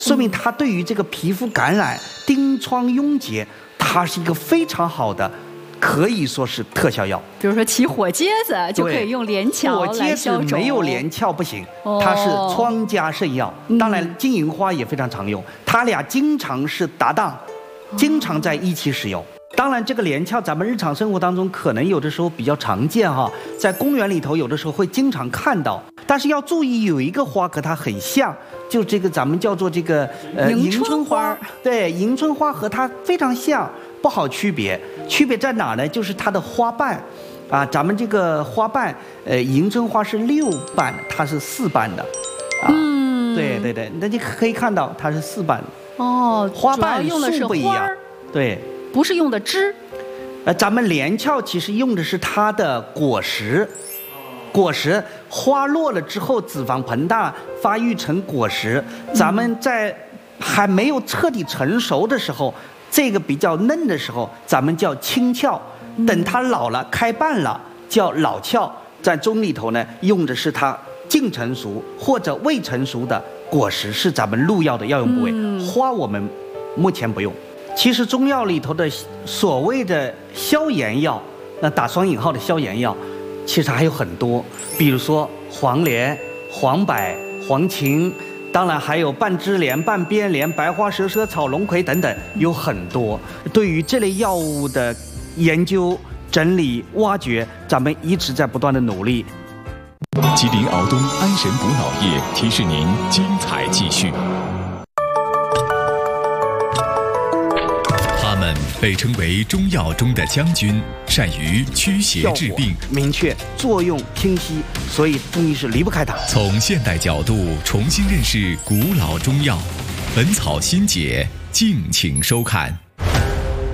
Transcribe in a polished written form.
说明它对于这个皮肤感染、疔疮痈结，它是一个非常好的，可以说是特效药。 比如说起火疖子就可以用连翘来消肿。 火疖子没有连翘不行，它是疮家圣药。当然，金银花也非常常用，它俩经常是搭档，经常在一起使用。当然，这个连翘咱们日常生活当中可能有的时候比较常见哈，在公园里头有的时候会经常看到。但是要注意，有一个花和它很像，就这个咱们叫做这个迎春花。对，迎春花和它非常像，不好区别。区别在哪呢？就是它的花瓣，啊，咱们这个花瓣，迎春花是6瓣，它是4瓣的。啊，对，那你可以看到它是4瓣的。 哦， 花瓣用的是数不一样。对。 不是用的枝， 咱们连翘其实用的是它的果实，果实花落了之后，脂肪膨大，发育成果实。咱们在还没有彻底成熟的时候，这个比较嫩的时候，咱们叫青翘；等它老了，开瓣了，叫老翘。在中里头呢，用的是它近成熟或者未成熟的果实，是咱们入药的药用部位。花我们目前不用。其实中药里头的所谓的消炎药，那打双引号的消炎药，其实还有很多，比如说黄连、黄柏、黄芩，当然还有半枝莲、半边莲、白花蛇舌草、龙葵等等，有很多。对于这类药物的研究、整理、挖掘，咱们一直在不断的努力。 吉林敖东安神补脑液提示您精彩继续。他们被称为中药中的将军，善于驱邪治病， 明确，作用清晰，所以中医是离不开它。 从现代角度重新认识古老中药，《本草新解》，敬请收看。